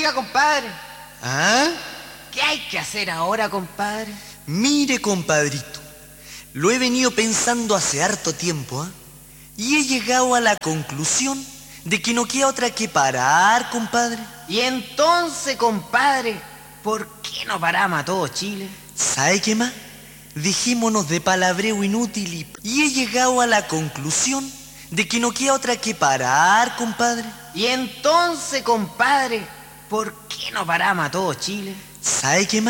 Oiga, compadre, ¿Ah? ¿qué hay que hacer ahora, compadre? Mire, compadrito, lo he venido pensando hace harto tiempo, ¿ah? Y he llegado a la conclusión de que no queda otra que parar, compadre. Y entonces, compadre, ¿por qué no paramos a todo Chile? ¿Sabe qué más? Dejémonos de palabreo inútil y he llegado a la conclusión de que no queda otra que parar, compadre. Y entonces, compadre, ¿por qué no paramos a todo Chile? ¿Sabe qué más?